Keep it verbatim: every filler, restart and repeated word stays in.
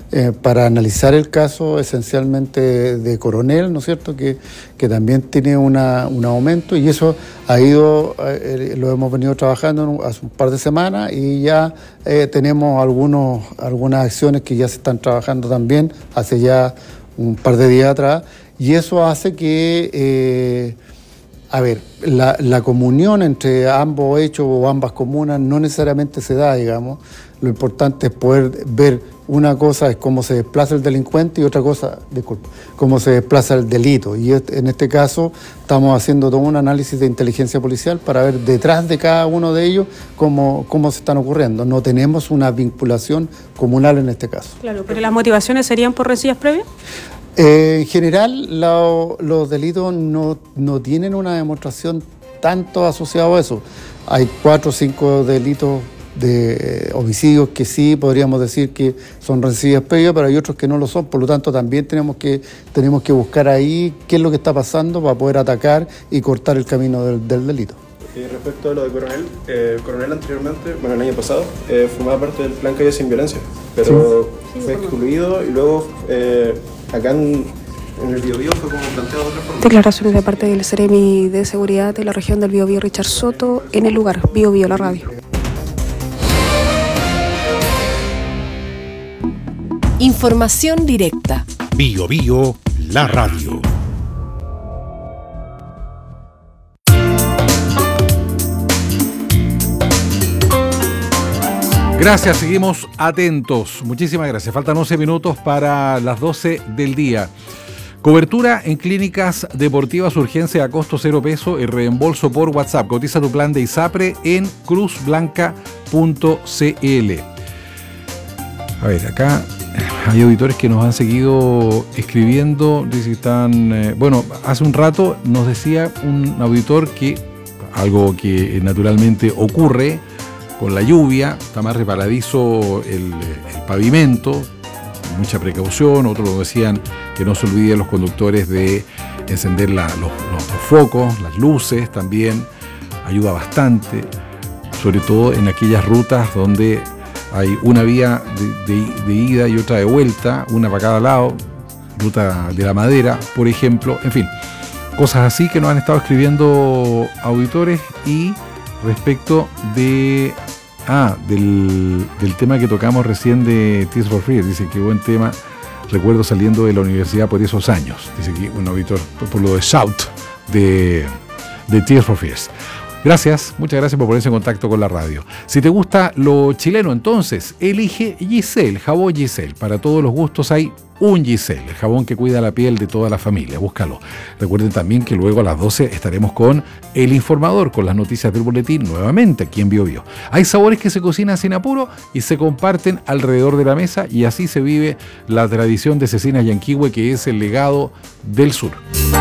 eh, para analizar el caso esencialmente de Coronel, ¿no es cierto?, que, que también tiene una, un aumento, y eso ha ido, eh, lo hemos venido trabajando hace un par de semanas y ya eh, tenemos algunos, algunas acciones que ya se están trabajando también hace ya un par de días atrás, y eso hace que... Eh, A ver, la, la comunión entre ambos hechos o ambas comunas no necesariamente se da, digamos. Lo importante es poder ver, una cosa es cómo se desplaza el delincuente y otra cosa, disculpa, cómo se desplaza el delito. Y en este caso estamos haciendo todo un análisis de inteligencia policial para ver detrás de cada uno de ellos cómo, cómo se están ocurriendo. No tenemos una vinculación comunal en este caso. Claro, pero ¿las motivaciones serían por rencillas previas? Eh, en general, lo, los delitos no, no tienen una demostración tanto asociado a eso. Hay cuatro o cinco delitos de homicidios que sí podríamos decir que son rencillas previas, pero hay otros que no lo son. Por lo tanto, también tenemos que, tenemos que buscar ahí qué es lo que está pasando para poder atacar y cortar el camino del, del delito. Y respecto a lo de Coronel, eh, Coronel anteriormente, bueno, el año pasado, eh, formaba parte del Plan Calle Sin Violencia, pero sí. fue excluido y luego eh, acá en, en el Biobío fue como planteado de otra forma. Declaraciones de parte del Seremi de Seguridad de la región del Biobío, Richard Soto, en el lugar, Biobío, la radio. Información directa. Biobío, la radio. Gracias, seguimos atentos. Muchísimas gracias. Faltan once minutos para las doce del día. Cobertura en clínicas deportivas, urgencia a costo cero peso y reembolso por WhatsApp. Cotiza tu plan de ISAPRE en cruz blanca punto c l. A ver, acá hay auditores que nos han seguido escribiendo. Dice que están. Eh, bueno, hace un rato nos decía un auditor que algo que naturalmente ocurre con la lluvia, está más resbaladizo el, el pavimento, mucha precaución. Otros lo decían que no se olviden los conductores de encender la, los, los, los focos, las luces también, ayuda bastante, sobre todo en aquellas rutas donde hay una vía de, de, de ida y otra de vuelta, una para cada lado, ruta de la Madera, por ejemplo, en fin, cosas así que nos han estado escribiendo auditores. Y respecto de ah, del, del tema que tocamos recién de Tears for Fears, dice que buen tema, recuerdo saliendo de la universidad por esos años, dice que un auditor por lo de Shout de, de Tears for Fears. Gracias, muchas gracias por ponerse en contacto con la radio. Si te gusta lo chileno, entonces elige Giselle, jabón Giselle. Para todos los gustos hay un Giselle, el jabón que cuida la piel de toda la familia. Búscalo. Recuerden también que luego a las doce estaremos con El Informador, con las noticias del boletín, nuevamente aquí en Biobío. Hay sabores que se cocinan sin apuro y se comparten alrededor de la mesa, y así se vive la tradición de Cecinas Yanquihue, que es el legado del sur.